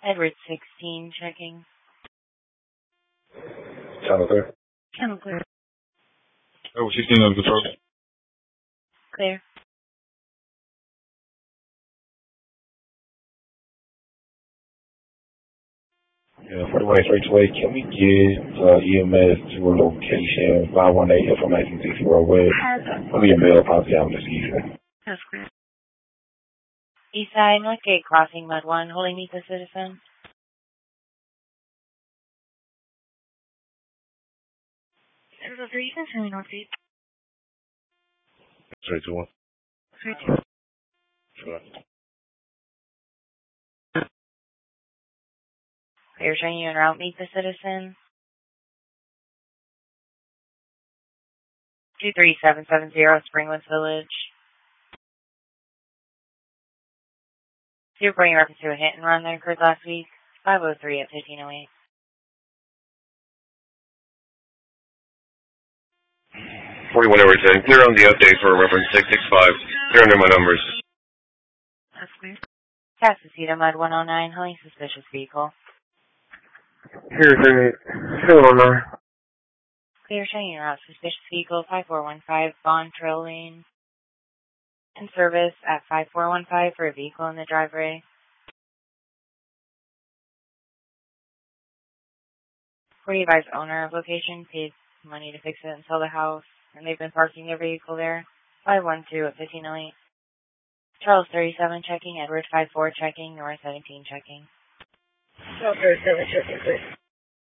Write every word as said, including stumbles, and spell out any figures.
Edward sixteen, checking. Channel clear. Channel clear. Edward sixteen under control. Clear. Yeah, forty-one three two eight. Can we get uh, E M S to a location five one eight information six zero West? Let me get mail policy out this evening. That's clear. Eastside, Northgate Crossing, Mud one, holding meet the citizen. There's a three, certainly Northgate. three two one. three two. Sure. Clear, showing you en route, meet the citizen. two three seven seven zero, Springwoods Village. You're bringing reference to a hit and run that occurred last week. five oh three at fifteen oh eight. forty-one over ten. Clear on the update for reference six six five. Clear under my numbers. That's clear. Casasita, Mud one oh nine, hauling suspicious vehicle. Here, here, here, one nine. Clear, showing you route, suspicious vehicle, five four one five, Bond Trail Lane. In service at five four one five for a vehicle in the driveway. Where you advise owner of location paid money to fix it and sell the house, and they've been parking their vehicle there. five one two at fifteen oh eight. Charles thirty-seven checking, Edward five four checking, North seventeen checking. Charles thirty-seven checking, please.